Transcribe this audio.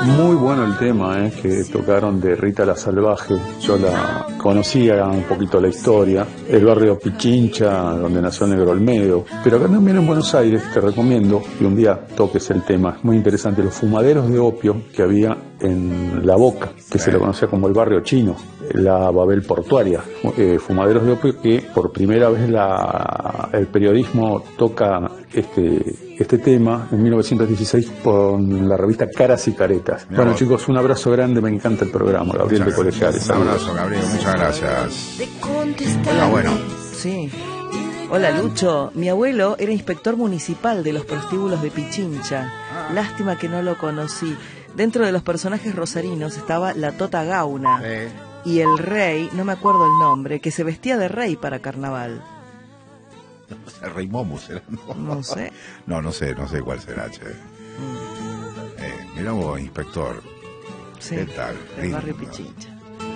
Muy bueno el tema que tocaron de Rita la Salvaje. Yo la conocía un poquito la historia, el barrio Pichincha, donde nació Negro Olmedo. Pero acá también en Buenos Aires te recomiendo que un día toques el tema. Es muy interesante, los fumaderos de opio que había en La Boca, que se lo conocía como el barrio chino, la Babel portuaria. Fumaderos de opio que por primera vez el periodismo toca este tema en 1916 con la revista Caras y Caretas. Mirá bueno vos. Chicos, un abrazo grande, me encanta el programa, Gabriel de Colegiales. Un abrazo, Gabriel, muchas gracias. Oiga, bueno. Sí. Hola Lucho, mi abuelo era inspector municipal de los prostíbulos de Pichincha. Lástima que no lo conocí. Dentro de los personajes rosarinos estaba la Tota Gauna y el rey, no me acuerdo el nombre, que se vestía de rey para carnaval. El Rey Momus era, No sé. No sé cuál será, che. Mirá vos, inspector. Sí, ¿Qué tal? el barrio Pichincha.